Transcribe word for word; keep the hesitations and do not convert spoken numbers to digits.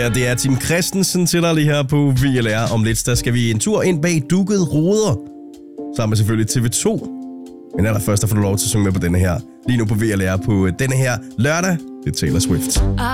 her, det er Tim Christensen til dig lige her på V L R. Om lidt, der skal vi en tur ind bag dukkede ruder. Sammen med selvfølgelig T V to. Men allerførst, der får du lov til at synge med på denne her. Lige nu på V L R på denne her lørdag. Det er Taylor Swift.